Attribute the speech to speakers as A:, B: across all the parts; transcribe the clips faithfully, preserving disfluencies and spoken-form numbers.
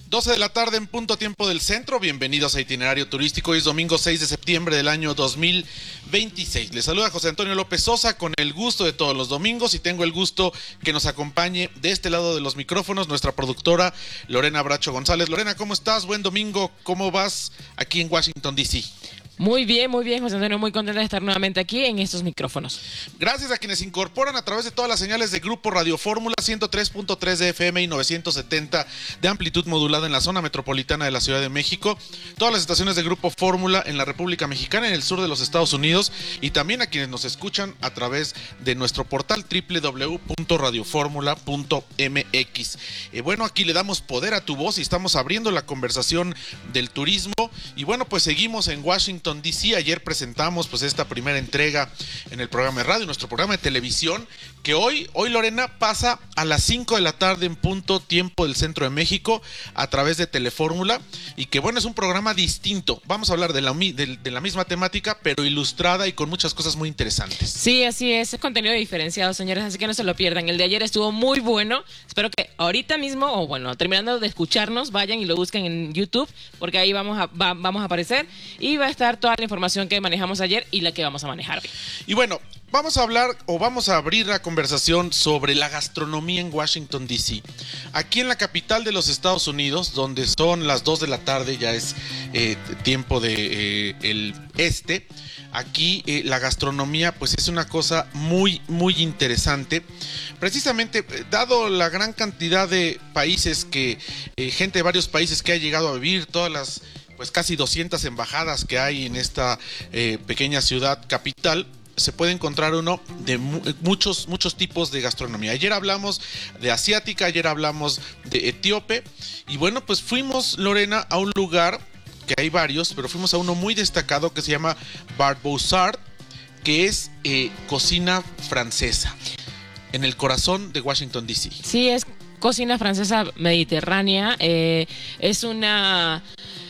A: doce de la tarde en punto tiempo del centro, bienvenidos a Itinerario Turístico. Hoy es domingo seis de septiembre del año dos mil veintiséis. Les saluda José Antonio López Sosa con el gusto de todos los domingos y tengo el gusto que nos acompañe de este lado de los micrófonos nuestra productora Lorena Bracho González. Lorena, ¿cómo estás? Buen domingo, ¿cómo vas aquí en Washington, D C?
B: Muy bien, muy bien, José Antonio, muy contenta de estar nuevamente aquí en estos micrófonos.
A: Gracias a quienes se incorporan a través de todas las señales de Grupo Radio Fórmula, ciento tres punto tres de F M y novecientos setenta de amplitud modulada en la zona metropolitana de la Ciudad de México, todas las estaciones de Grupo Fórmula en la República Mexicana, en el sur de los Estados Unidos, y también a quienes nos escuchan a través de nuestro portal doble u doble u doble u punto radio fórmula punto m x. Eh, bueno, aquí le damos poder a tu voz y estamos abriendo la conversación del turismo, y bueno, pues seguimos en Washington D C. Ayer presentamos pues esta primera entrega en el programa de radio, nuestro programa de televisión, que hoy, hoy Lorena, pasa a las cinco de la tarde en punto tiempo del centro de México a través de Telefórmula, y que bueno, es un programa distinto. Vamos a hablar de la, de, de la misma temática, pero ilustrada y con muchas cosas muy interesantes.
B: Sí, así es, es contenido diferenciado, señores, así que no se lo pierdan. El de ayer estuvo muy bueno. Espero que ahorita mismo, o bueno, terminando de escucharnos, vayan y lo busquen en YouTube, porque ahí vamos a, va, vamos a aparecer y va a estar toda la información que manejamos ayer y la que vamos a manejar hoy.
A: Y bueno, vamos a hablar o vamos a abrir la conversación sobre la gastronomía en Washington, D C. Aquí en la capital de los Estados Unidos, donde son las dos de la tarde, ya es eh, tiempo de eh, el este. Aquí eh, la gastronomía pues es una cosa muy muy interesante, precisamente dado la gran cantidad de países que, eh, gente de varios países que ha llegado a vivir, todas las pues casi doscientas embajadas que hay en esta eh, pequeña ciudad capital. Se puede encontrar uno de mu muchos, muchos tipos de gastronomía. Ayer hablamos de asiática, ayer hablamos de etíope, y bueno, pues fuimos, Lorena, a un lugar, que hay varios, pero fuimos a uno muy destacado que se llama Bar Bozart, que es eh, cocina francesa, en el corazón de Washington, D C.
B: Sí, es cocina francesa mediterránea, eh, es una...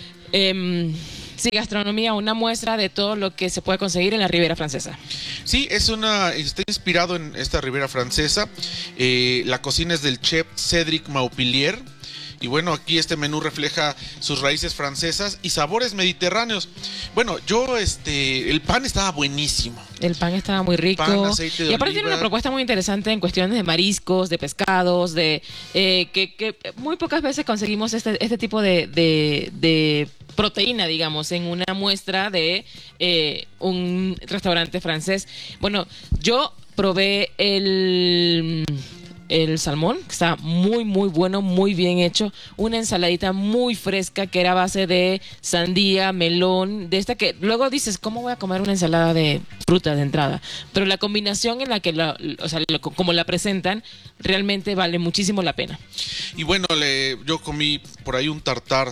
B: Eh, Sí, gastronomía, una muestra de todo lo que se puede conseguir en la Riviera Francesa.
A: Sí, es una, está inspirado en esta Riviera Francesa. Eh, la cocina es del chef Cédric Maupillier. Y bueno, aquí este menú refleja sus raíces francesas y sabores mediterráneos. Bueno, yo, este, el pan estaba buenísimo.
B: El pan estaba muy rico.
A: Pan, aceite de
B: y aparte
A: oliva.
B: Tiene una propuesta muy interesante en cuestiones de mariscos, de pescados, de eh, que, que muy pocas veces conseguimos este, este tipo de, de, de proteína, digamos, en una muestra de eh, un restaurante francés. Bueno, yo probé el... el salmón, que está muy muy bueno, muy bien hecho, una ensaladita muy fresca que era a base de sandía, melón, de esta que luego dices, ¿cómo voy a comer una ensalada de fruta de entrada? Pero la combinación en la que, la, o sea, lo, como la presentan, realmente vale muchísimo la pena.
A: Y bueno, le, yo comí por ahí un tartar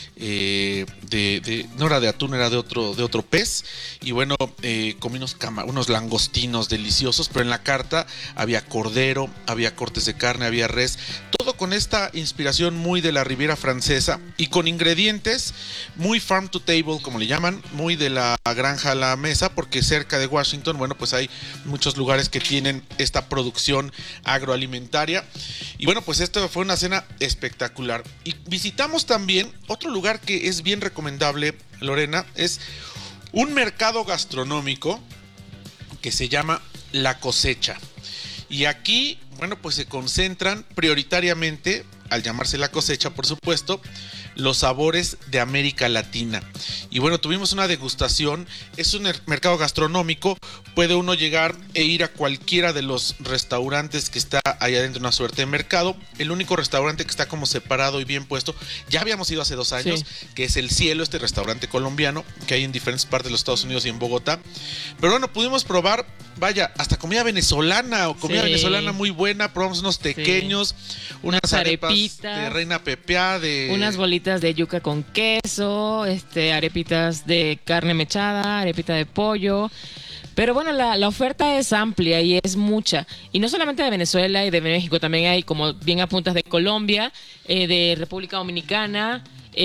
A: eh, de, de, no era de atún, era de otro, de otro pez, y bueno, eh, comí unos, cama, unos langostinos deliciosos, pero en la carta había cordero, había cortes de carne, había res, todo con esta inspiración muy de la Riviera Francesa y con ingredientes muy farm to table, como le llaman, muy de la granja a la mesa, porque cerca de Washington, bueno, pues hay muchos lugares que tienen esta producción agroalimentaria. Y bueno, pues esto fue una cena espectacular. Y visitamos también otro lugar que es bien recomendable, Lorena, es un mercado gastronómico que se llama La Cosecha. Y aquí, bueno, pues se concentran prioritariamente, al llamarse La Cosecha, por supuesto, los sabores de América Latina. Y bueno, tuvimos una degustación. Es un mercado gastronómico. Puede uno llegar e ir a cualquiera de los restaurantes que está ahí adentro, una suerte de mercado. El único restaurante que está como separado y bien puesto, ya habíamos ido hace dos años, sí, que es El Cielo, este restaurante colombiano que hay en diferentes partes de los Estados Unidos y en Bogotá. Pero bueno, pudimos probar, vaya, hasta comida venezolana o comida sí. venezolana muy buena. Probamos unos tequeños, sí. unas, unas arepas de reina pepeada, de
B: unas bolitas de yuca con queso, este, arepitas de carne mechada, arepita de pollo. Pero bueno, la, la oferta es amplia y es mucha. Y no solamente de Venezuela y de México, también hay, como bien apuntas, de Colombia, eh, de República Dominicana.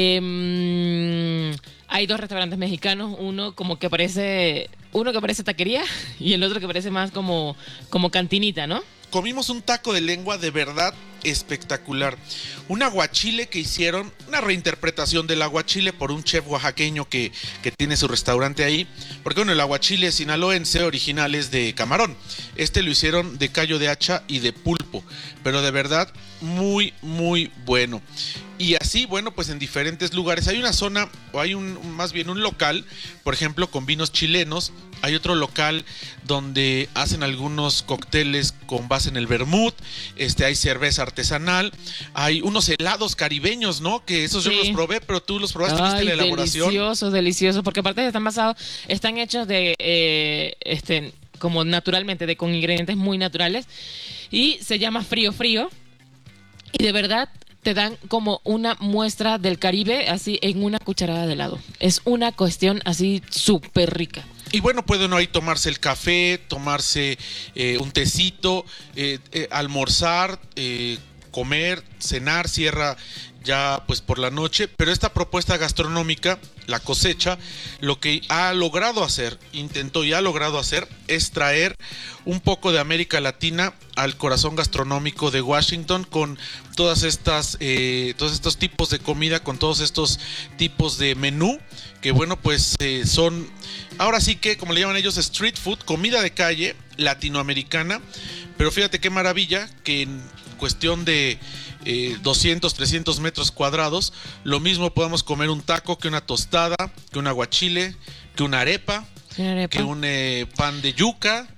B: Eh, hay dos restaurantes mexicanos, uno como que parece, uno que parece taquería y el otro que parece más como, como cantinita, ¿no?
A: Comimos un taco de lengua de verdad espectacular. Un aguachile que hicieron, una reinterpretación del aguachile por un chef oaxaqueño que, que tiene su restaurante ahí. Porque bueno, el aguachile sinaloense original es de camarón. Este lo hicieron de callo de hacha y de pulpo. Pero de verdad, muy, muy bueno. Y así, bueno, pues en diferentes lugares. Hay una zona, o hay un, más bien un local, por ejemplo, con vinos chilenos. Hay otro local donde hacen algunos cócteles con base en el vermut. Este, hay cerveza artesanal. Hay unos helados caribeños, ¿no? Que esos sí. Yo los probé, pero tú los probaste,
B: Ay,
A: ¿viste la elaboración?
B: Deliciosos, deliciosos. Porque aparte están basados, están hechos de, eh, este, como naturalmente, de con ingredientes muy naturales. Y se llama Frío Frío. Y de verdad te dan como una muestra del Caribe así en una cucharada de helado. Es una cuestión así súper rica.
A: Y bueno, puede uno ahí tomarse el café, tomarse eh, un tecito, eh, eh, almorzar, eh, comer, cenar, cierra ya pues por la noche, pero esta propuesta gastronómica, La Cosecha, lo que ha logrado hacer, intentó y ha logrado hacer, es traer un poco de América Latina al corazón gastronómico de Washington con todas estas, eh, todos estos tipos de comida, con todos estos tipos de menú, que bueno, pues eh, son, ahora sí que, como le llaman ellos, street food, comida de calle latinoamericana, pero fíjate qué maravilla que en cuestión de eh, doscientos, trescientos metros cuadrados, lo mismo podemos comer un taco que una tostada, que un aguachile, que una arepa, arepa. que un eh, pan de yuca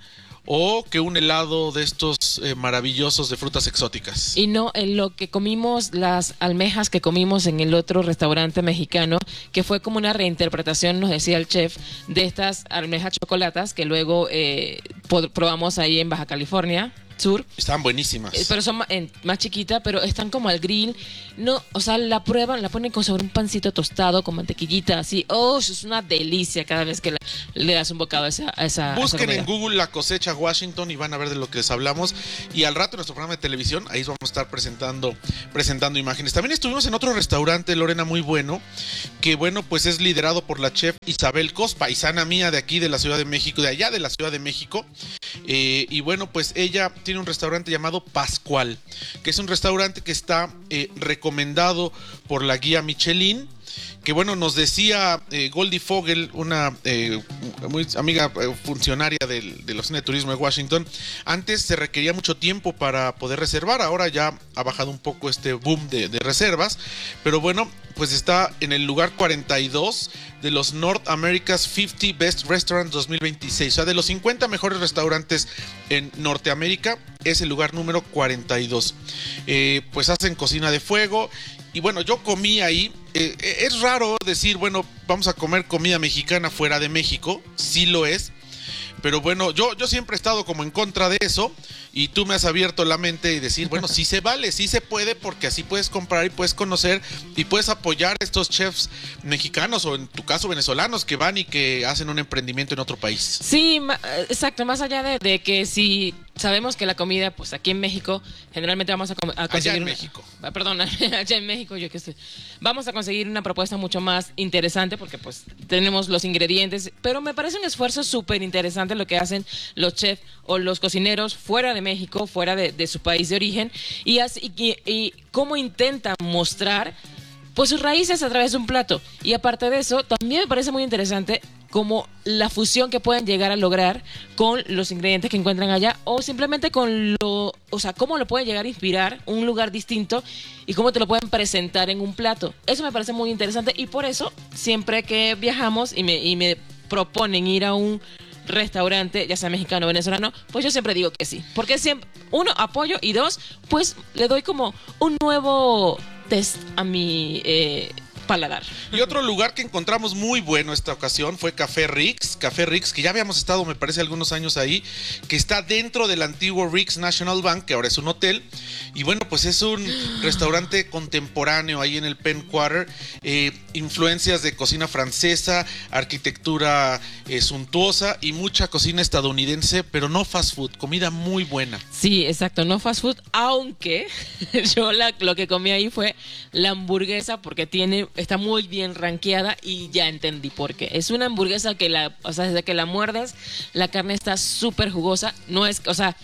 A: o que un helado de estos eh, maravillosos de frutas exóticas.
B: Y no en lo que comimos, las almejas que comimos en el otro restaurante mexicano, que fue como una reinterpretación, nos decía el chef, de estas almejas chocolatas que luego eh, probamos ahí en Baja California Sur.
A: Estaban buenísimas.
B: Eh, pero son más, eh, más chiquitas, pero están como al grill. No, o sea, la prueban, la ponen con sobre un pancito tostado con mantequillita, así. Oh, es una delicia cada vez que la, le das un bocado a esa, a esa
A: Busquen
B: a esa
A: en Google La Cosecha Washington y van a ver de lo que les hablamos. Y al rato en nuestro programa de televisión, ahí vamos a estar presentando, presentando imágenes. También estuvimos en otro restaurante, Lorena, muy bueno, que bueno, pues es liderado por la chef Isabel Cos, paisana mía de aquí de la Ciudad de México, de allá de la Ciudad de México. Eh, y bueno, pues ella tiene un restaurante llamado Pascual, que es un restaurante que está eh, recomendado por la guía Michelin, que bueno, nos decía eh, Goldie Fogel, una eh, muy amiga eh, funcionaria del, de la Oficina de Turismo de Washington, antes se requería mucho tiempo para poder reservar, ahora ya ha bajado un poco este boom de, de reservas, pero bueno, pues está en el lugar cuarenta y dos de los North America's cincuenta Best Restaurants dos mil veintiséis, o sea, de los cincuenta mejores restaurantes en Norteamérica, es el lugar número cuarenta y dos. Eh, pues hacen cocina de fuego. Y bueno, yo comí ahí, eh, es raro decir, bueno, vamos a comer comida mexicana fuera de México, sí lo es, pero bueno, yo, yo siempre he estado como en contra de eso, y tú me has abierto la mente y decir, bueno, sí se vale, sí se puede, porque así puedes comprar y puedes conocer y puedes apoyar a estos chefs mexicanos o en tu caso venezolanos que van y que hacen un emprendimiento en otro país.
B: Sí, exacto, más allá de, de que si sabemos que la comida, pues aquí en México, generalmente vamos a, a conseguir...
A: Allá en
B: una,
A: México.
B: Perdón, allá en México, yo qué sé. Vamos a conseguir una propuesta mucho más interesante porque pues tenemos los ingredientes, pero me parece un esfuerzo súper interesante lo que hacen los chefs o los cocineros fuera de México, fuera de, de su país de origen, y, así, y, y cómo intentan mostrar pues sus raíces a través de un plato. Y aparte de eso, también me parece muy interesante como la fusión que pueden llegar a lograr con los ingredientes que encuentran allá o simplemente con lo, o sea, cómo lo pueden llegar a inspirar un lugar distinto y cómo te lo pueden presentar en un plato. Eso me parece muy interesante y por eso siempre que viajamos y me, y me proponen ir a un restaurante, ya sea mexicano o venezolano, pues yo siempre digo que sí, porque siempre, uno, apoyo y dos, pues le doy como un nuevo test a mi eh, paladar.
A: Y otro lugar que encontramos muy bueno esta ocasión fue Café Rix, Café Rix, que ya habíamos estado, me parece, algunos años ahí, que está dentro del antiguo Rix National Bank, que ahora es un hotel, y bueno, pues es un restaurante contemporáneo ahí en el Penn Quarter, eh, influencias de cocina francesa, arquitectura eh, suntuosa y mucha cocina estadounidense, pero no fast food, comida muy buena.
B: Sí, exacto, no fast food, aunque yo la, lo que comí ahí fue la hamburguesa porque tiene está muy bien rankeada y ya entendí por qué. Es una hamburguesa que la, o sea, desde que la muerdes, la carne está súper jugosa. No es, o sea,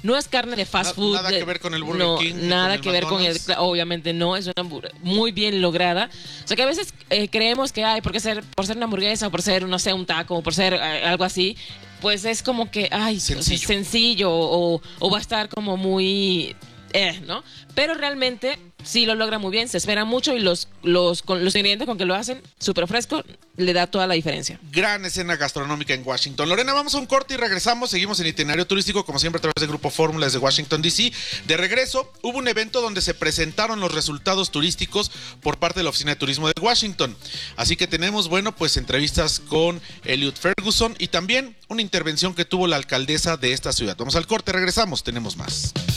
B: no es carne de fast
A: Na-
B: food.
A: nada
B: de-
A: que ver con el Burger
B: no,
A: King, ni
B: nada
A: con el
B: que ver con el,
A: McDonald's.
B: obviamente no, es una hamburguesa muy bien lograda. O sea que a veces eh, creemos que hay, porque ser, por ser una hamburguesa o por ser, no sé, un taco o por ser eh, algo así, pues es como que, ay,
A: Sencillo.
B: o sea, sencillo o, o va a estar como muy, eh, ¿no? Pero realmente sí lo logra muy bien, se espera mucho y los, los, con los ingredientes con que lo hacen, súper fresco, le da toda la diferencia.
A: Gran escena gastronómica en Washington. Lorena, vamos a un corte y regresamos. Seguimos en itinerario turístico, como siempre, a través del Grupo Fórmula desde Washington, D C. De regreso, hubo un evento donde se presentaron los resultados turísticos por parte de la Oficina de Turismo de Washington. Así que tenemos, bueno, pues entrevistas con Elliot Ferguson y también una intervención que tuvo la alcaldesa de esta ciudad. Vamos al corte, regresamos, tenemos más.